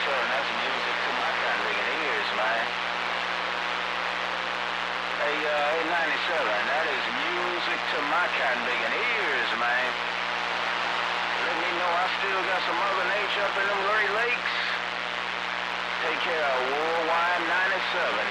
that's music to my kind of ears, man. Hey, 97, that is music to my kind of ears, man. Let me know I still got some Mother Nature up in them Great Lakes. Take care of Worldwide 97.